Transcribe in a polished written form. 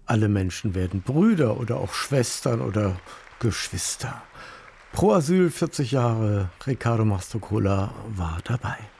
alle Menschen werden Brüder oder auch Schwestern oder Geschwister. Pro Asyl 40 Jahre, Riccardo Mastrocola war dabei.